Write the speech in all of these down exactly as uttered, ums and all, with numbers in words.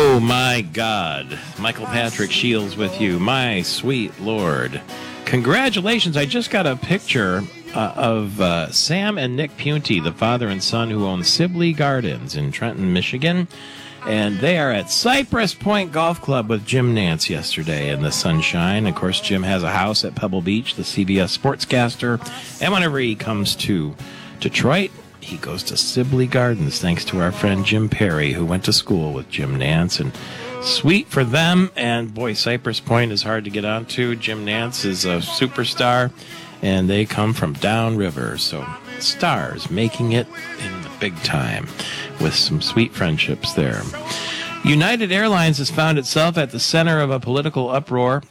Oh, my God. Michael Patrick Shields with you. My sweet Lord. Congratulations. I just got a picture uh, of uh, Sam and Nick Punty, the father and son who own Sibley Gardens in Trenton, Michigan. And they are at Cypress Point Golf Club with Jim Nance yesterday in the sunshine. Of course, Jim has a house at Pebble Beach, the C B S sportscaster. And whenever he comes to Detroit, he goes to Sibley Gardens, thanks to our friend Jim Perry, who went to school with Jim Nance. And sweet for them. And boy, Cypress Point is hard to get onto. Jim Nance is a superstar, and they come from downriver. So stars making it in the big time with some sweet friendships there. United Airlines has found itself at the center of a political uproar.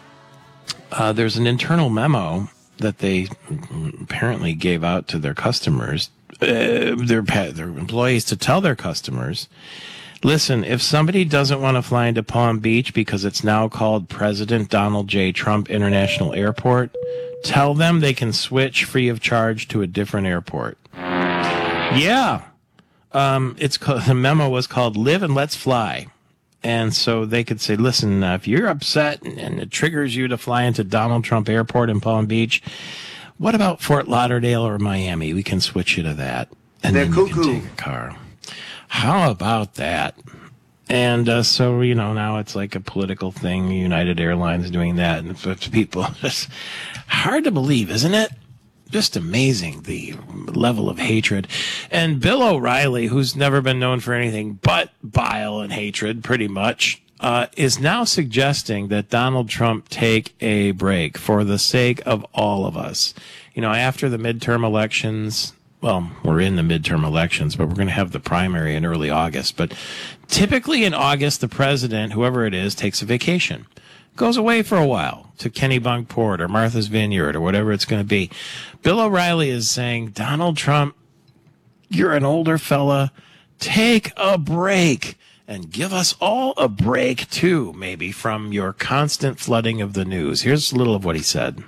Uh, there's an internal memo that they apparently gave out to their customers, uh, their, their employees, to tell their customers, listen, if somebody doesn't want to fly into Palm Beach because it's now called President Donald J. Trump International Airport, tell them they can switch free of charge to a different airport. Yeah. Um, it's called, the memo was called Live and Let's Fly. And so they could say, listen, uh, if you're upset and, and it triggers you to fly into Donald Trump Airport in Palm Beach, what about Fort Lauderdale or Miami? We can switch you to that. And They're then cuckoo. you can take a car. How about that? And uh, so, you know, now it's like a political thing. United Airlines doing that. And it's people, it's hard to believe, isn't it? Just amazing, the level of hatred. And Bill O'Reilly, who's never been known for anything but bile and hatred, pretty much, uh, is now suggesting that Donald Trump take a break for the sake of all of us. You know, after the midterm elections, well, we're in the midterm elections, but we're going to have the primary in early August. But typically in August, the president, whoever it is, takes a vacation. Goes away for a while to Kennebunkport or Martha's Vineyard or whatever it's going to be. Bill O'Reilly is saying, Donald Trump, you're an older fella. Take a break and give us all a break, too, maybe, from your constant flooding of the news. Here's a little of what he said.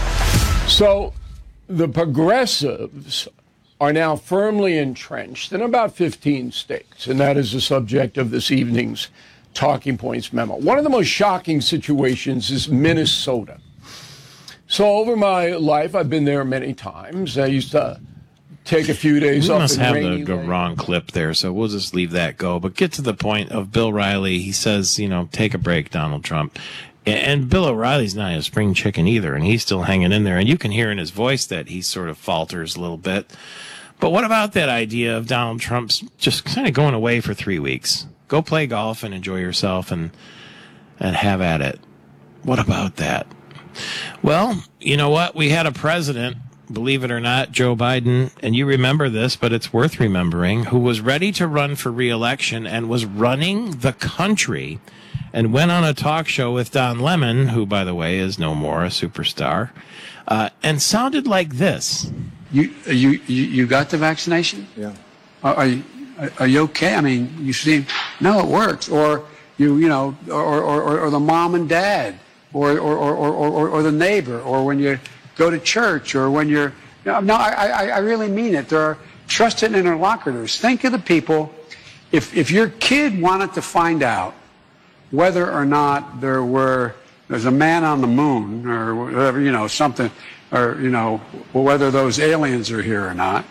So the progressives are now firmly entrenched in about fifteen states, and that is the subject of this evening's Talking Points memo. One of the most shocking situations is Minnesota. So over my life, I've been there many times. I used to take a few days we off. We must in have rainy the, the lake. wrong clip there, so we'll just leave that go. But get to the point of Bill O'Reilly. He says, you know, take a break, Donald Trump. And Bill O'Reilly's not a spring chicken either, and he's still hanging in there. And you can hear in his voice that he sort of falters a little bit. But what about that idea of Donald Trump's just kind of going away for three weeks? Go play golf and enjoy yourself and and have at it. What about that? Well, you know what? We had a president, believe it or not, Joe Biden, and you remember this, but it's worth remembering, who was ready to run for re-election and was running the country and went on a talk show with Don Lemon, who, by the way, is no more a superstar, uh, and sounded like this. You you you you got the vaccination? Yeah. Are, are you are you okay? I mean, you seem no, it works. Or you you know, or or, or the mom and dad, or or, or, or, or or the neighbor, or when you go to church, or when you're no, no I, I I really mean it. There are trusted interlocutors. Think of the people. If if your kid wanted to find out whether or not there were there's a man on the moon or whatever, you know, something, or you know, whether those aliens are here or not.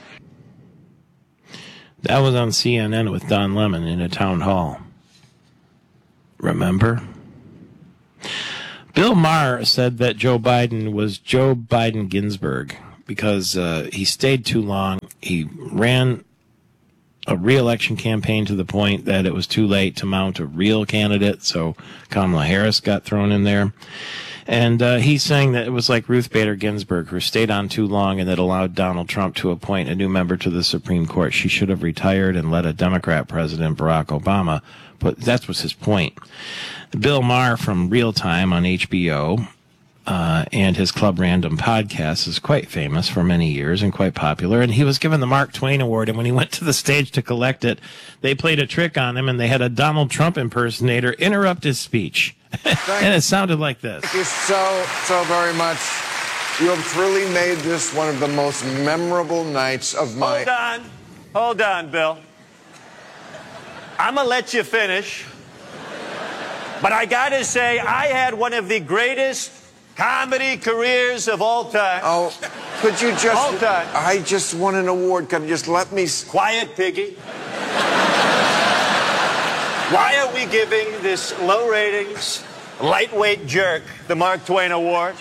That was on C N N with Don Lemon in a town hall. Remember? Bill Maher said that Joe Biden was Joe Biden Ginsburg because uh, he stayed too long. He ran a re-election campaign to the point that it was too late to mount a real candidate, so Kamala Harris got thrown in there. And uh, he's saying that it was like Ruth Bader Ginsburg, who stayed on too long and that allowed Donald Trump to appoint a new member to the Supreme Court. She should have retired and let a Democrat president, Barack Obama. But that was his point. Bill Maher from Real Time on H B O uh, and his Club Random podcast is quite famous for many years and quite popular. And he was given the Mark Twain Award. And when he went to the stage to collect it, they played a trick on him and they had a Donald Trump impersonator interrupt his speech. And it sounded like this. Thank you so, so very much. You have truly made this one of the most memorable nights of my... Hold on. Hold on, Bill. I'm going to let you finish. But I gotta say, I had one of the greatest comedy careers of all time. Oh, could you just... All time. I just won an award. Could you just let me... Quiet, Piggy. Why are we giving this low ratings, lightweight jerk the Mark Twain Award?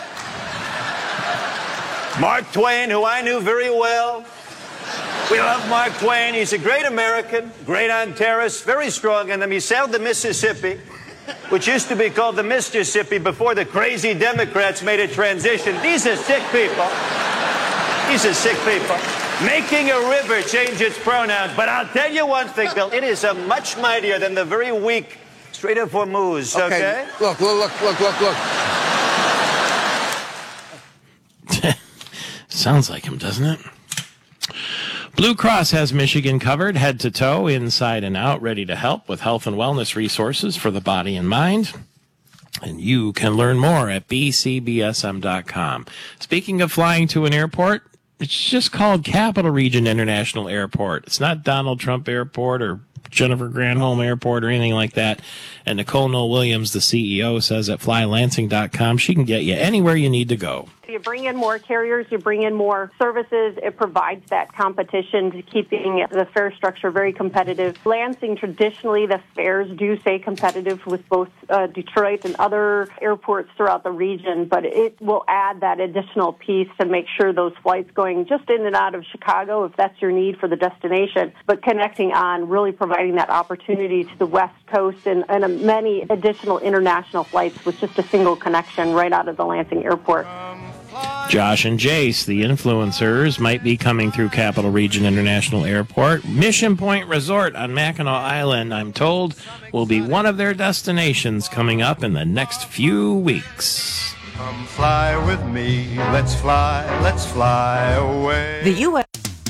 Mark Twain, who I knew very well. We love Mark Twain. He's a great American, great on terrorists, very strong in them. He sailed the Mississippi, which used to be called the Mississippi before the crazy Democrats made a transition. These are sick people. These are sick people. Making a river change its pronouns. But I'll tell you one thing, Bill. It is a much mightier than the very weak Strait of Hormuz, okay? Okay, look, look, look, look, look, look. Sounds like him, doesn't it? Blue Cross has Michigan covered head to toe, inside and out, ready to help with health and wellness resources for the body and mind. And you can learn more at b c b s m dot com. Speaking of flying to an airport, it's just called Capital Region International Airport. It's not Donald Trump Airport or Jennifer Granholm Airport or anything like that. And Nicole Noel Williams, the C E O, says at fly lansing dot com she can get you anywhere you need to go. You bring in more carriers, you bring in more services. It provides that competition to keeping the fare structure very competitive. Lansing, traditionally, the fares do stay competitive with both uh, Detroit and other airports throughout the region, but it will add that additional piece to make sure those flights going just in and out of Chicago, if that's your need for the destination, but connecting on, really providing that opportunity to the West Coast and, and many additional international flights with just a single connection right out of the Lansing Airport. Josh and Jace, the influencers, might be coming through Capital Region International Airport. Mission Point Resort on Mackinac Island, I'm told, will be one of their destinations coming up in the next few weeks. Come fly with me, let's fly, let's fly away. The U S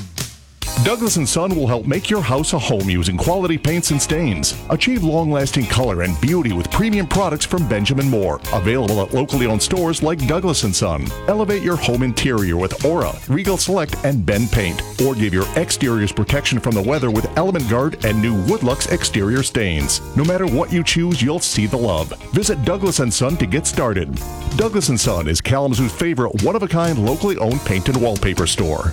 Douglas and Son will help make your house a home using quality paints and stains. Achieve long-lasting color and beauty with premium products from Benjamin Moore. Available at locally owned stores like Douglas and Son. Elevate your home interior with Aura, Regal Select, and Ben Paint. Or give your exteriors protection from the weather with Element Guard and new Woodlux exterior stains. No matter what you choose, you'll see the love. Visit Douglas and Son to get started. Douglas and Son is Kalamazoo's favorite one-of-a-kind locally owned paint and wallpaper store.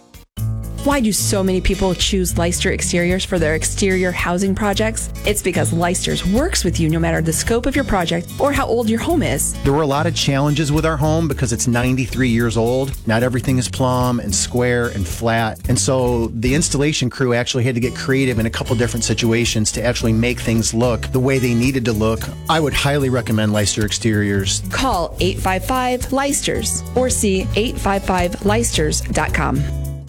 Why do so many people choose Leister Exteriors for their exterior housing projects? It's because Leister's works with you no matter the scope of your project or how old your home is. There were a lot of challenges with our home because it's ninety-three years old. Not everything is plumb and square and flat. And so the installation crew actually had to get creative in a couple different situations to actually make things look the way they needed to look. I would highly recommend Leister Exteriors. Call eight five five Leisters or see eight five five leisters dot com.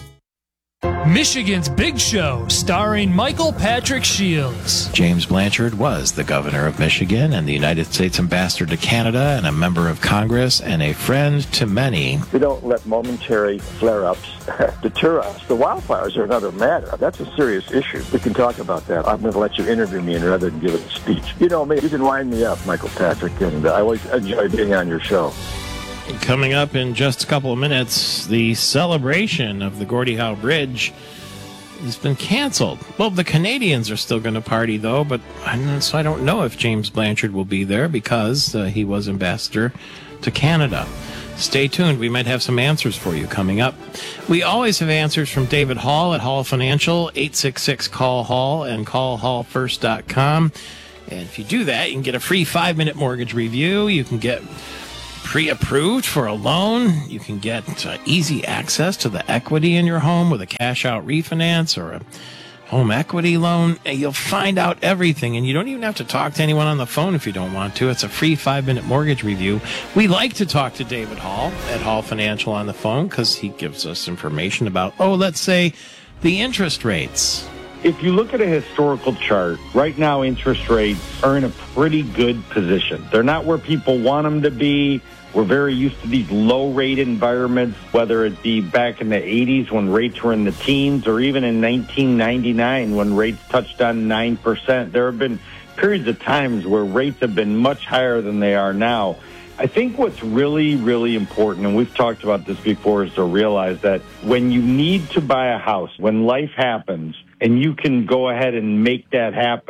Michigan's Big Show, starring Michael Patrick Shields. James Blanchard was the governor of Michigan and the United States ambassador to Canada and a member of Congress and a friend to many. We don't let momentary flare-ups deter us. The wildfires are another matter. That's a serious issue. We can talk about that. I'm going to let you interview me rather than give it a speech. You know me. You can wind me up, Michael Patrick, and I always enjoy being on your show. Coming up in just a couple of minutes, the celebration of the Gordie Howe Bridge has been canceled. Well, the Canadians are still going to party, though, but I'm, so I don't know if James Blanchard will be there because uh, he was ambassador to Canada. Stay tuned. We might have some answers for you coming up. We always have answers from David Hall at Hall Financial, eight six six, call hall and call hall first dot com. And if you do that, you can get a free five-minute mortgage review. You can get pre-approved for a loan. You can get uh, easy access to the equity in your home with a cash-out refinance or a home equity loan. And you'll find out everything, and you don't even have to talk to anyone on the phone if you don't want to. It's a free five-minute mortgage review. We like to talk to David Hall at Hall Financial on the phone because he gives us information about, oh, let's say, the interest rates. If you look at a historical chart, right now interest rates are in a pretty good position. They're not where people want them to be. We're very used to these low-rate environments, whether it be back in the eighties when rates were in the teens or even in nineteen ninety-nine when rates touched on nine percent. There have been periods of times where rates have been much higher than they are now. I think what's really, really important, and we've talked about this before, is to realize that when you need to buy a house, when life happens, and you can go ahead and make that happen,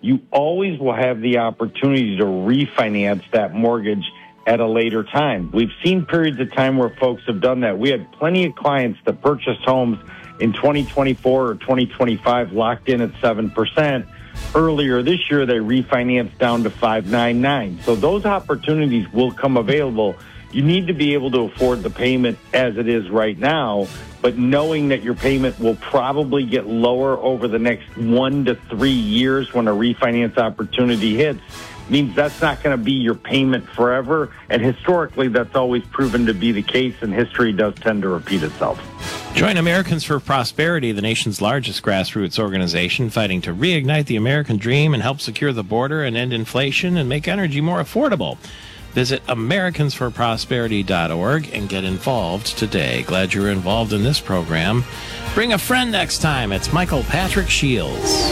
you always will have the opportunity to refinance that mortgage at a later time. We've seen periods of time where folks have done that. We had plenty of clients that purchased homes in twenty twenty-four or twenty twenty-five locked in at seven percent. Earlier this year, they refinanced down to five ninety-nine. So those opportunities will come available. You need to be able to afford the payment as it is right now, but knowing that your payment will probably get lower over the next one to three years when a refinance opportunity hits means that's not going to be your payment forever. And historically, that's always proven to be the case, and history does tend to repeat itself. Join Americans for Prosperity, the nation's largest grassroots organization fighting to reignite the American dream and help secure the border and end inflation and make energy more affordable. Visit Americans for Prosperity dot org and get involved today. Glad you're involved in this program. Bring a friend next time. It's Michael Patrick Shields.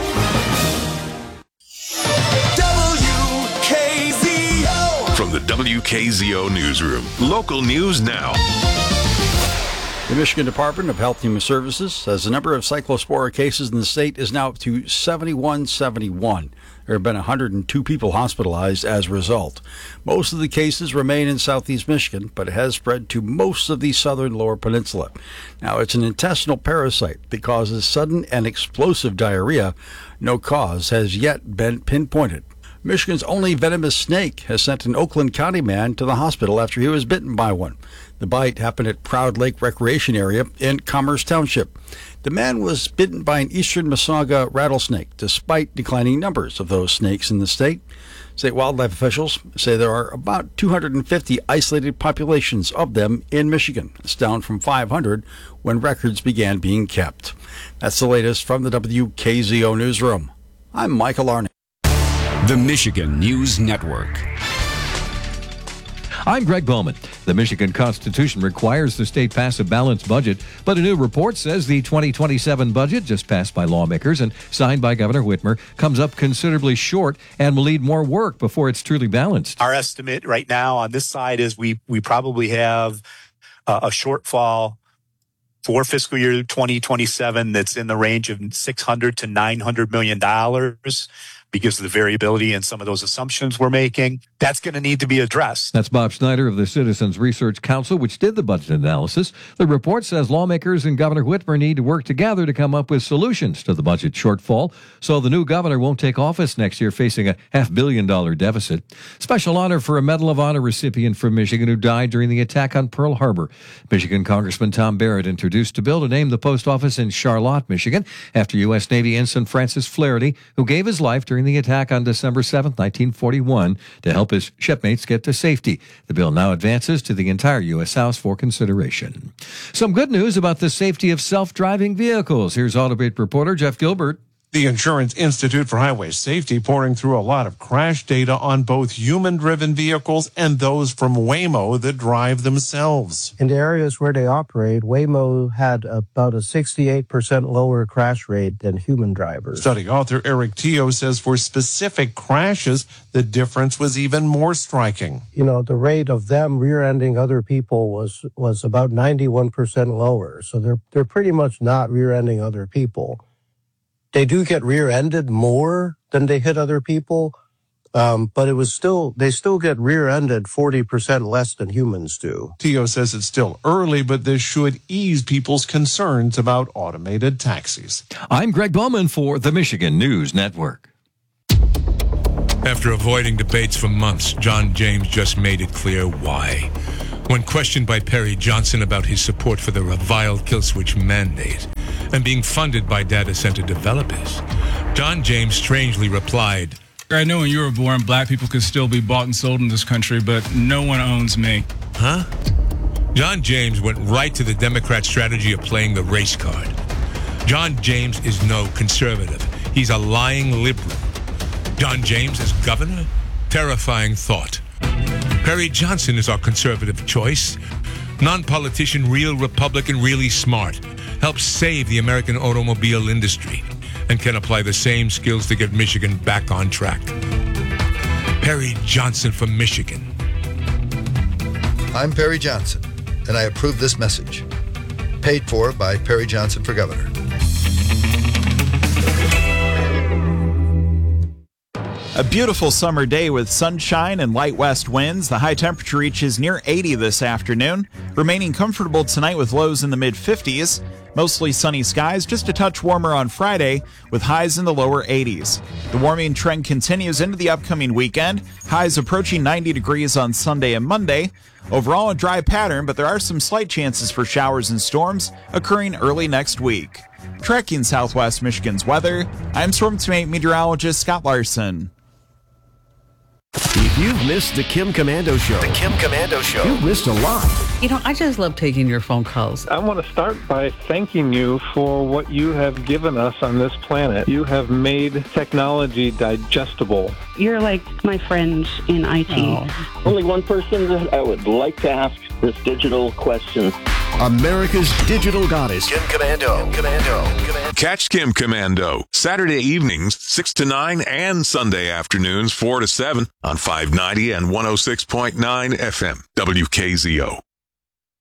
W K Z O. From the W K Z O Newsroom. Local news now. The Michigan Department of Health and Human Services says the number of cyclospora cases in the state is now up to seventy-one seventy-one. There have been one hundred two people hospitalized as a result. Most of the cases remain in southeast Michigan, but it has spread to most of the southern lower peninsula. Now, it's an intestinal parasite that causes sudden and explosive diarrhea. No cause has yet been pinpointed. Michigan's only venomous snake has sent an Oakland County man to the hospital after he was bitten by one. The bite happened at Proud Lake Recreation Area in Commerce Township. The man was bitten by an eastern Masaga rattlesnake, despite declining numbers of those snakes in the state. State wildlife officials say there are about two hundred fifty isolated populations of them in Michigan. It's down from five hundred when records began being kept. That's the latest from the W K Z O Newsroom. I'm Michael Arney. The Michigan News Network. I'm Greg Bowman. The Michigan Constitution requires the state pass a balanced budget, but a new report says the twenty twenty-seven budget, just passed by lawmakers and signed by Governor Whitmer, comes up considerably short and will need more work before it's truly balanced. Our estimate right now on this side is we we probably have uh, a shortfall for fiscal year twenty twenty-seven that's in the range of six hundred to nine hundred million dollars. Because of the variability in some of those assumptions we're making. That's going to need to be addressed. That's Bob Schneider of the Citizens Research Council, which did the budget analysis. The report says lawmakers and Governor Whitmer need to work together to come up with solutions to the budget shortfall, so the new governor won't take office next year facing a half billion dollar deficit. Special honor for a Medal of Honor recipient from Michigan who died during the attack on Pearl Harbor. Michigan Congressman Tom Barrett introduced a bill to name the post office in Charlotte, Michigan, after U S Navy Ensign Francis Flaherty, who gave his life during the attack on December seventh, nineteen forty-one, to help his shipmates get to safety. The bill now advances to the entire U S House for consideration. Some good news about the safety of self-driving vehicles. Here's Autobate reporter Jeff Gilbert. The Insurance Institute for Highway Safety pouring through a lot of crash data on both human-driven vehicles and those from Waymo that drive themselves. In the areas where they operate, Waymo had about a sixty-eight percent lower crash rate than human drivers. Study author Eric Teo says for specific crashes, the difference was even more striking. You know, the rate of them rear-ending other people was, was about ninety-one percent lower. So they're, they're pretty much not rear-ending other people. They do get rear-ended more than they hit other people, um, but it was still they still get rear-ended forty percent less than humans do. Teo says it's still early, but this should ease people's concerns about automated taxis. I'm Greg Bowman for the Michigan News Network. After avoiding debates for months, John James just made it clear why. When questioned by Perry Johnson about his support for the reviled kill switch mandate and being funded by data center developers, John James strangely replied, I know when you were born, black people could still be bought and sold in this country, but no one owns me. Huh? John James went right to the Democrat strategy of playing the race card. John James is no conservative. He's a lying liberal. John James as governor? Terrifying thought. Perry Johnson is our conservative choice. Non-politician, real Republican, really smart. Helps save the American automobile industry and can apply the same skills to get Michigan back on track. Perry Johnson from Michigan. I'm Perry Johnson, and I approve this message. Paid for by Perry Johnson for Governor. A beautiful summer day with sunshine and light west winds. The high temperature reaches near eighty this afternoon, remaining comfortable tonight with lows in the mid fifties. Mostly sunny skies, just a touch warmer on Friday with highs in the lower eighties. The warming trend continues into the upcoming weekend. Highs approaching ninety degrees on Sunday and Monday. Overall, a dry pattern, but there are some slight chances for showers and storms occurring early next week. Tracking Southwest Michigan's weather, I'm Storm Team meteorologist Scott Larson. If you've missed the Kim Komando Show, the Kim Komando Show, you've missed a lot. You know, I just love taking your phone calls. I want to start by thanking you for what you have given us on this planet. You have made technology digestible. You're like my friend in I T. Oh. Only one person that I would like to ask this digital question. America's digital goddess, Kim Komando. Kim Komando. Komando. Catch Kim Komando Saturday evenings six to nine and Sunday afternoons four to seven on five ninety and one oh six point nine F M W K Z O.